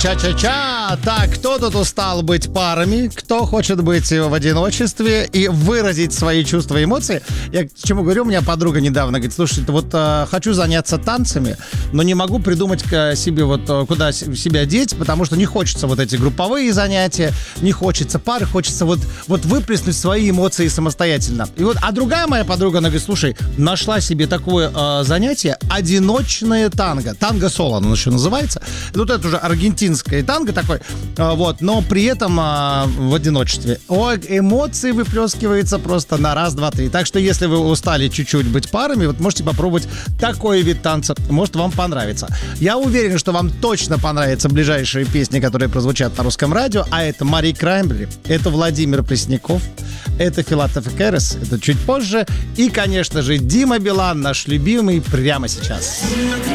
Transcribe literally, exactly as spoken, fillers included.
Ча-ча-ча! Так, кто тут устал быть парами? Кто хочет быть в одиночестве и выразить свои чувства и эмоции? Я к чему говорю, у меня подруга недавно говорит, слушай, вот э, хочу заняться танцами, но не могу придумать к себе вот э, куда с- себя деть, потому что не хочется вот эти групповые занятия, не хочется пары, хочется вот, вот выплеснуть свои эмоции самостоятельно. И вот, а другая моя подруга, она говорит, слушай, нашла себе такое э, занятие одиночное танго. Танго-соло оно еще называется. Вот это уже аргентинское танго такой, э, вот, но при этом э, в одиночестве. Ой, эмоции выплескиваются просто на раз, два, три. Так что если вы устали чуть-чуть быть парами, вот можете попробовать такой вид танца. Может, вам понравится. Я уверен, что вам точно понравятся ближайшие песни, которые прозвучат на русском радио. А это Мари Краймбрери, это Владимир Пресняков, это Филатов и Керес, это чуть позже. И, конечно же, Дима Билан, наш любимый, прямо сейчас.